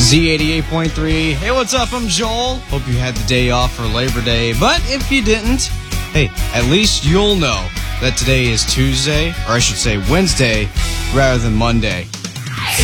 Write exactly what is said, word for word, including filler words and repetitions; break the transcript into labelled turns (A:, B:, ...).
A: Z eighty-eight point three. Hey, what's up? I'm Joel. Hope you had the day off for Labor Day. But if you didn't, hey, at least you'll know that today is Tuesday, or I should say Wednesday, rather than Monday.